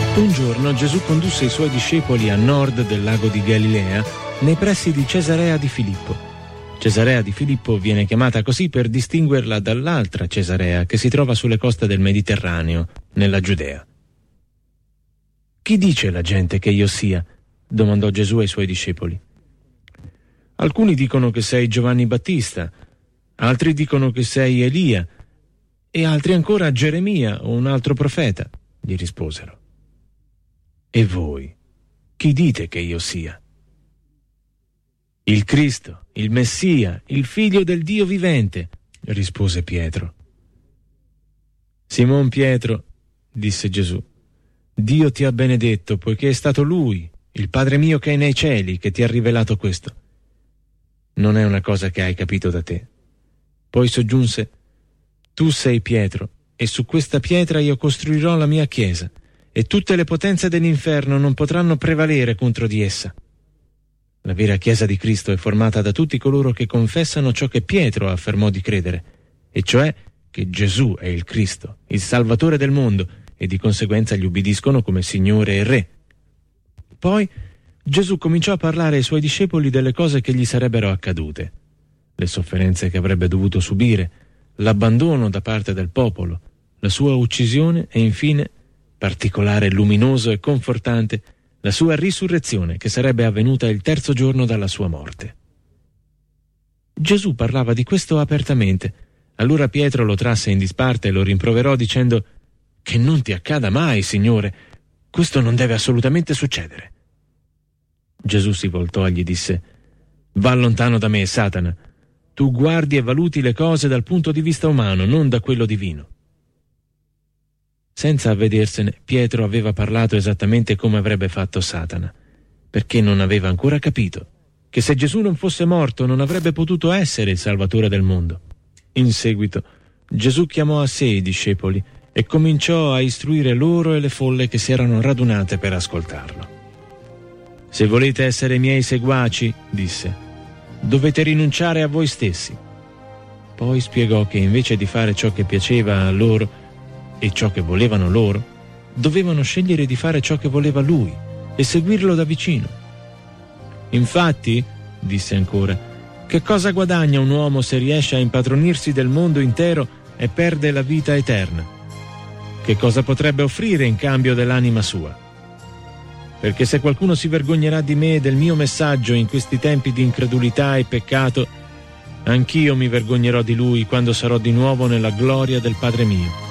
Un giorno Gesù condusse i suoi discepoli a nord del lago di Galilea, nei pressi di Cesarea di Filippo. Cesarea di Filippo viene chiamata così per distinguerla dall'altra Cesarea che si trova sulle coste del Mediterraneo, nella Giudea. «Chi dice la gente che io sia?» domandò Gesù ai suoi discepoli. «Alcuni dicono che sei Giovanni Battista, altri dicono che sei Elia, e altri ancora Geremia o un altro profeta», gli risposero. «E voi, chi dite che io sia?» «Il Cristo, il Messia, il Figlio del Dio vivente», rispose Pietro. «Simon Pietro», disse Gesù, «Dio ti ha benedetto, poiché è stato Lui, il Padre mio che è nei cieli, che ti ha rivelato questo. Non è una cosa che hai capito da te». Poi soggiunse: «Tu sei Pietro, e su questa pietra io costruirò la mia chiesa, e tutte le potenze dell'inferno non potranno prevalere contro di essa». La vera Chiesa di Cristo è formata da tutti coloro che confessano ciò che Pietro affermò di credere, e cioè che Gesù è il Cristo, il Salvatore del mondo, e di conseguenza gli ubbidiscono come Signore e Re. Poi Gesù cominciò a parlare ai suoi discepoli delle cose che gli sarebbero accadute, le sofferenze che avrebbe dovuto subire, l'abbandono da parte del popolo, la sua uccisione e infine, particolare luminoso e confortante, la sua risurrezione che sarebbe avvenuta il terzo giorno dalla sua morte. Gesù parlava di questo apertamente. Allora Pietro lo trasse in disparte e lo rimproverò dicendo: «Che non ti accada mai, Signore, questo non deve assolutamente succedere». Gesù si voltò e gli disse: «Va lontano da me, Satana, tu guardi e valuti le cose dal punto di vista umano, non da quello divino». Senza avvedersene, Pietro aveva parlato esattamente come avrebbe fatto Satana, perché non aveva ancora capito che se Gesù non fosse morto non avrebbe potuto essere il Salvatore del mondo. In seguito, Gesù chiamò a sé i discepoli e cominciò a istruire loro e le folle che si erano radunate per ascoltarlo. «Se volete essere miei seguaci», disse, «dovete rinunciare a voi stessi». Poi spiegò che invece di fare ciò che piaceva a loro e ciò che volevano loro, dovevano scegliere di fare ciò che voleva lui e seguirlo da vicino. «Infatti», disse ancora, «che cosa guadagna un uomo se riesce a impadronirsi del mondo intero e perde la vita eterna? Che cosa potrebbe offrire in cambio dell'anima sua? Perché se qualcuno si vergognerà di me e del mio messaggio in questi tempi di incredulità e peccato, anch'io mi vergognerò di lui quando sarò di nuovo nella gloria del Padre mio